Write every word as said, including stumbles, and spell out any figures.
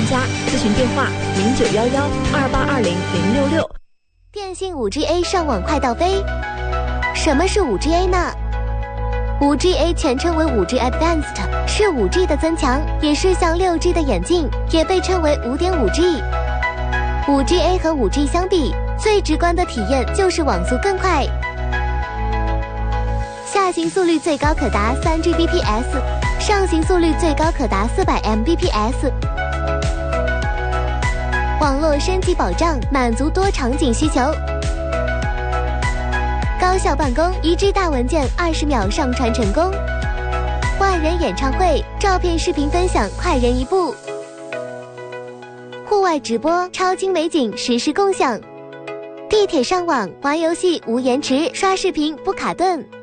家，咨询电话零九幺幺二八二零零六六。 电信 五 G A 上网快到飞。什么是 五 G A 呢？ 五 G A 全称为 五 G Advanced， 是 五 G 的增强，也是向 六 G 的演进，也被称为 五点五 G。 五 G A 和 五 G 相比，最直观的体验就是网速更快，下行速率最高可达 三 G B P S， 上行速率最高可达 四百 M B P S。 网络升级保障，满足多场景需求，高效办公，一 G 大文件二十秒上传成功，万人演唱会，照片视频分享快人一步，户外直播，超精美景实时共享，地铁上网玩游戏无延迟，刷视频不卡顿。